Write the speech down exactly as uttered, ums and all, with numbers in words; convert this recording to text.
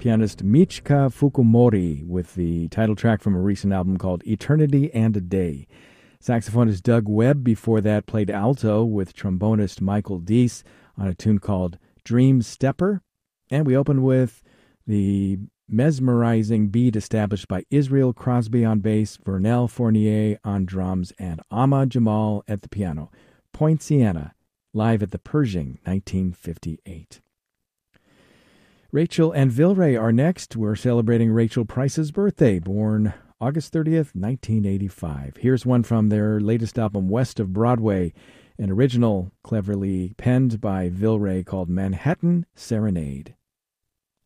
pianist Michika Fukumori with the title track from a recent album called Eternity and a Day. Saxophonist Doug Webb before that played alto with trombonist Michael Deese on a tune called Dream Stepper. And we opened with the mesmerizing beat established by Israel Crosby on bass, Vernel Fournier on drums, and Ahmad Jamal at the piano. Poinciana, live at the Pershing, nineteen fifty-eight. Rachel and Vilray are next. We're celebrating Rachel Price's birthday, born August thirtieth, nineteen eighty-five. Here's one from their latest album, West of Broadway, an original cleverly penned by Vilray called Manhattan Serenade.